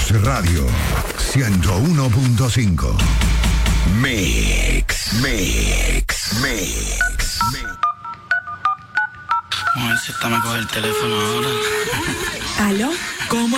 Mix Radio 101.5. Mix. Vamos a ver si esta me coge el teléfono ahora. ¿Aló? ¿Cómo